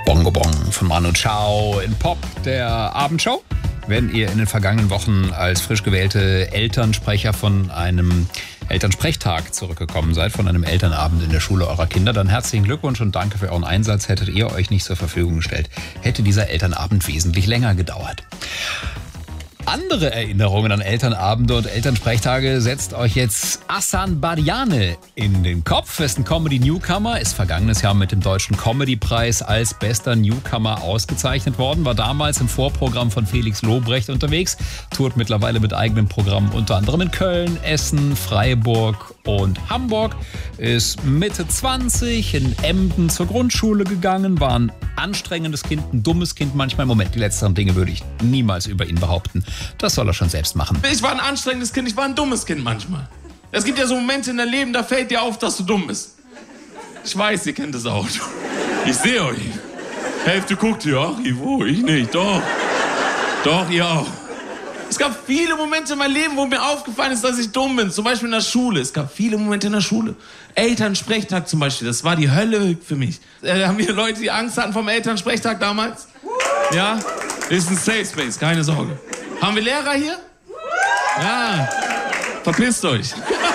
Bongo Bong von Manu Chao in Pop, der Abendshow. Wenn ihr in den vergangenen Wochen als frisch gewählte Elternsprecher von einem Elternsprechtag zurückgekommen seid, von einem Elternabend in der Schule eurer Kinder, dann herzlichen Glückwunsch und danke für euren Einsatz. Hättet ihr euch nicht zur Verfügung gestellt, hätte dieser Elternabend wesentlich länger gedauert. Andere Erinnerungen an Elternabende und Elternsprechtage setzt euch jetzt Ahsan Badiane in den Kopf. Ist ein Comedy-Newcomer, ist vergangenes Jahr mit dem Deutschen Comedy-Preis als bester Newcomer ausgezeichnet worden, war damals im Vorprogramm von Felix Lobrecht unterwegs, tourt mittlerweile mit eigenem Programm unter anderem in Köln, Essen, Freiburg und Hamburg, ist Mitte 20, in Emden zur Grundschule gegangen, war ein anstrengendes Kind, ein dummes Kind manchmal. Moment, die letzteren Dinge würde ich niemals über ihn behaupten. Das soll er schon selbst machen. Ich war ein anstrengendes Kind, ich war ein dummes Kind manchmal. Es gibt ja so Momente in deinem Leben, da fällt dir auf, dass du dumm bist. Ich weiß, ihr kennt das auch. Ich sehe euch. Hälfte guckt hier, ach, Ivo, ich nicht, doch. Doch, ihr auch. Es gab viele Momente in meinem Leben, wo mir aufgefallen ist, dass ich dumm bin. Zum Beispiel in der Schule. Es gab viele Momente in der Schule. Elternsprechtag zum Beispiel, das war die Hölle für mich. Haben wir Leute, die Angst hatten vom Elternsprechtag damals? Ja? Ist ein Safe Space, keine Sorge. Haben wir Lehrer hier? Ja. Verpisst euch.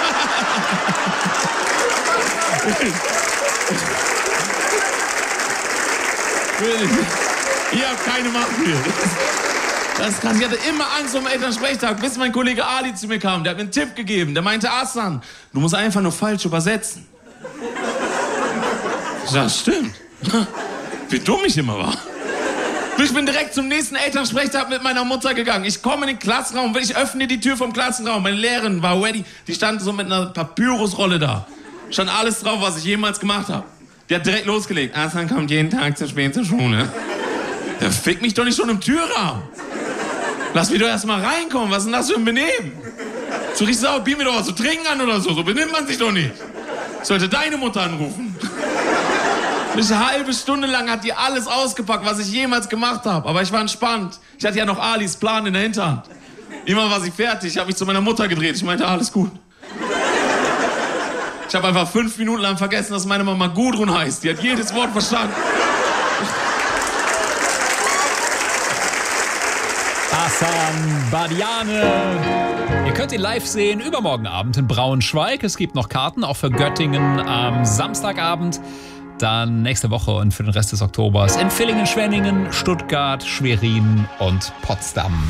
Ihr habt keine Macht hier. Das ist krass. Ich hatte immer Angst vor dem Elternsprechtag, bis mein Kollege Ali zu mir kam. Der hat mir einen Tipp gegeben. Der meinte, Ahsan, du musst einfach nur falsch übersetzen. Das stimmt. Wie dumm ich immer war. Ich bin direkt zum nächsten Elternsprechtag mit meiner Mutter gegangen. Ich komme in den Klassenraum, ich öffne die Tür vom Klassenraum. Meine Lehrerin war ready. Die stand so mit einer Papyrusrolle da. Stand alles drauf, was ich jemals gemacht habe. Die hat direkt losgelegt. Ahsan kommt jeden Tag zu spät zur Schule. Der fickt mich doch nicht schon im Türrahmen. Lass mich doch erst mal reinkommen. Was ist denn das für ein Benehmen? So richtig sauer, biet mir doch was zu trinken an oder so. So benimmt man sich doch nicht. Ich sollte deine Mutter anrufen. Eine halbe Stunde lang hat die alles ausgepackt, was ich jemals gemacht habe. Aber ich war entspannt. Ich hatte ja noch Alis Plan in der Hinterhand. Immer war sie fertig. Ich habe mich zu meiner Mutter gedreht. Ich meinte, alles gut. Ich habe einfach 5 Minuten lang vergessen, dass meine Mama Gudrun heißt. Die hat jedes Wort verstanden. Ahsan Badiane. Ihr könnt ihn live sehen übermorgen Abend in Braunschweig. Es gibt noch Karten, auch für Göttingen am Samstagabend. Dann nächste Woche und für den Rest des Oktobers in Villingen, Schwenningen, Stuttgart, Schwerin und Potsdam.